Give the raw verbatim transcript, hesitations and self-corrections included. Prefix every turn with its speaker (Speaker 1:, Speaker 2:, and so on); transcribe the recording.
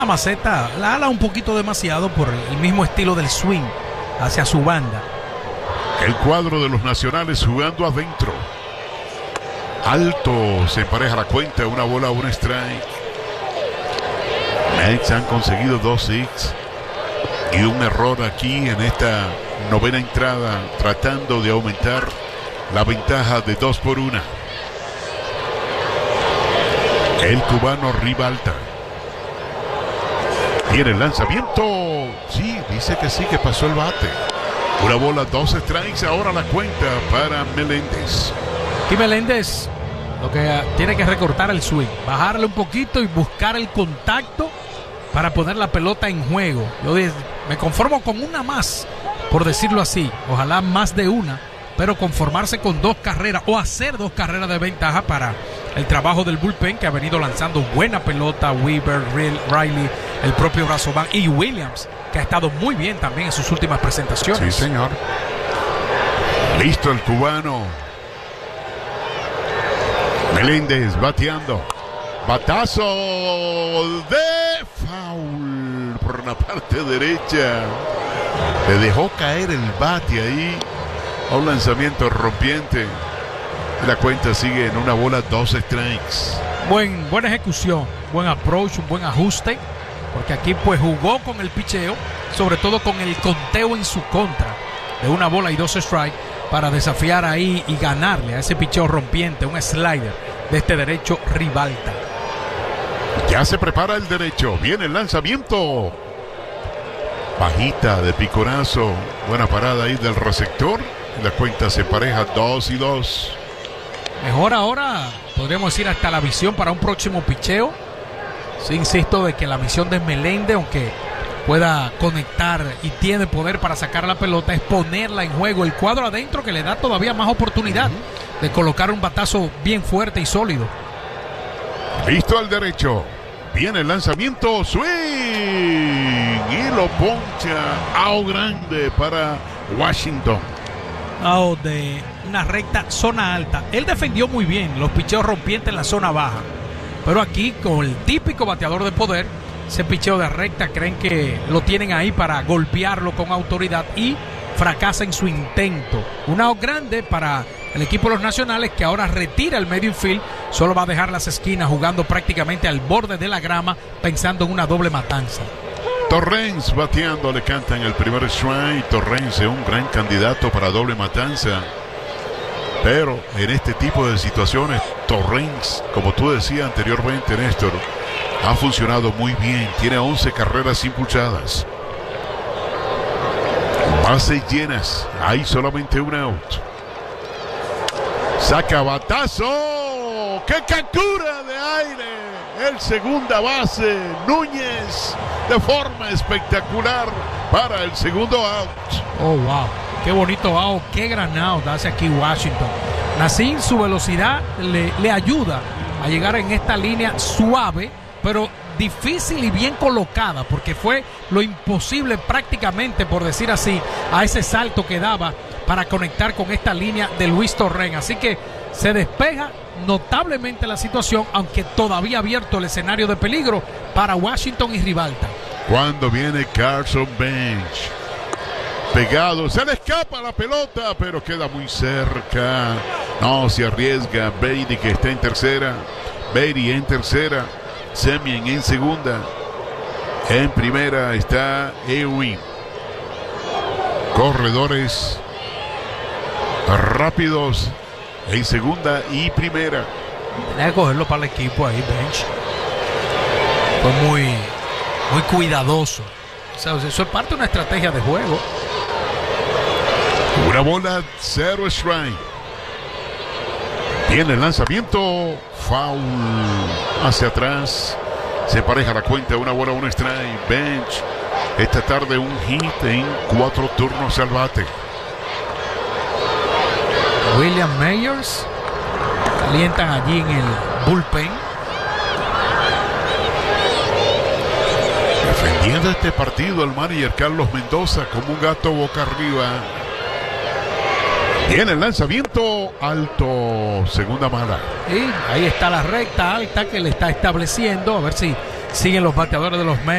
Speaker 1: La maceta la ala un poquito demasiado por el mismo estilo del swing hacia su banda.
Speaker 2: El cuadro de los nacionales jugando adentro. Alto, se empareja la cuenta, una bola, una strike. Mets han conseguido dos hits y un error aquí en esta novena entrada, tratando de aumentar la ventaja de dos por una. El cubano Rivalta. Viene el lanzamiento. Sí, dice que sí, que pasó el bate. Una bola, dos strikes, ahora la cuenta para Meléndez.
Speaker 1: Y Meléndez lo que tiene que recortar el swing, bajarle un poquito y buscar el contacto para poner la pelota en juego. Yo me conformo con una más, por decirlo así, ojalá más de una, pero conformarse con dos carreras o hacer dos carreras de ventaja para el trabajo del bullpen, que ha venido lanzando buena pelota. Weaver, Riley, el propio Brazovan y Williams, que ha estado muy bien también en sus últimas presentaciones.
Speaker 2: Sí, señor. Listo el cubano. Meléndez bateando. Batazo de foul por la parte derecha. Le dejó caer el bate ahí. A un lanzamiento rompiente. La cuenta sigue en una bola, dos strikes.
Speaker 1: Buen, buena ejecución, buen approach, un buen ajuste. Porque aquí pues jugó con el picheo, sobre todo con el conteo en su contra, de una bola y dos strikes, para desafiar ahí y ganarle a ese picheo rompiente, un slider de este derecho Rivalta.
Speaker 2: Ya se prepara el derecho, viene el lanzamiento. Bajita de picorazo, buena parada ahí del receptor. La cuenta se pareja dos y dos.
Speaker 1: Mejor ahora, podríamos ir hasta la visión para un próximo picheo. Sí, insisto de que la misión de Meléndez, aunque pueda conectar y tiene poder para sacar la pelota, es ponerla en juego, el cuadro adentro, que le da todavía más oportunidad uh-huh. de colocar un batazo bien fuerte y sólido.
Speaker 2: Listo al derecho, viene el lanzamiento, swing, y lo poncha out grande para Washington.
Speaker 1: Out de una recta zona alta. Él defendió muy bien los picheos rompientes en la zona baja, pero aquí con el típico bateador de poder, ese picheo de recta creen que lo tienen ahí para golpearlo con autoridad y fracasa en su intento. Un out grande para el equipo de los nacionales, que ahora retira el medio infield, solo va a dejar las esquinas jugando prácticamente al borde de la grama, pensando en una doble matanza.
Speaker 2: Torrens bateando, le cantan el primer strike. Torrens es un gran candidato para doble matanza, pero en este tipo de situaciones Torrens, como tú decías anteriormente, Néstor, ha funcionado muy bien. Tiene once carreras impulsadas, bases llenas, hay solamente un out. Saca batazo, ¡qué captura de aire! El segunda base, Núñez, de forma espectacular para el segundo out.
Speaker 1: Oh, wow, qué bonito out, qué gran out hace aquí Washington. Nassim, su velocidad le, le ayuda a llegar en esta línea suave, pero difícil y bien colocada, porque fue lo imposible prácticamente, por decir así, a ese salto que daba para conectar con esta línea de Luis Torrens. Así que se despeja notablemente la situación, aunque todavía abierto el escenario de peligro para Washington y Rivalta.
Speaker 2: Cuando viene Carson Bench, pegado, se le escapa la pelota, pero queda muy cerca. No se arriesga. Beatty, que está en tercera. Beatty en tercera. Semien en segunda. En primera está Ewing. Corredores rápidos en segunda y primera.
Speaker 1: Tenía que cogerlo para el equipo ahí, Bench. Fue muy, muy cuidadoso. O sea, eso es parte de una estrategia de juego.
Speaker 2: Una bola, cero strike. Viene el lanzamiento, foul hacia atrás. Se pareja la cuenta, una bola, un strike. Bench, esta tarde un hit en cuatro turnos al bate.
Speaker 1: William Myers calientan allí en el bullpen.
Speaker 2: Defendiendo este partido el manager Carlos Mendoza como un gato boca arriba. Viene el lanzamiento alto, segunda mala.
Speaker 1: Y ahí está la recta alta que le está estableciendo, a ver si siguen los bateadores de los Mets